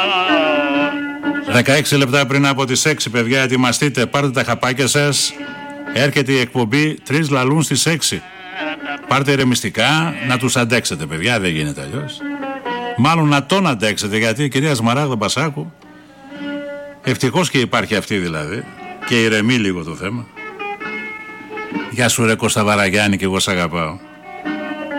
16 λεπτά πριν από τις 6, παιδιά, ετοιμαστείτε, πάρτε τα χαπάκια σας. Έρχεται η εκπομπή 3 λαλούν στις 6. Πάρτε ηρεμιστικά, να τους αντέξετε, παιδιά, δεν γίνεται αλλιώς. Μάλλον να τον αντέξετε, γιατί η κυρία Σμαράγδα Μπασάκου, ευτυχώς και υπάρχει αυτή δηλαδή, και ηρεμεί λίγο το θέμα. Γεια σου ρε Κώστα Βαραγιάννη, και εγώ σ' αγαπάω.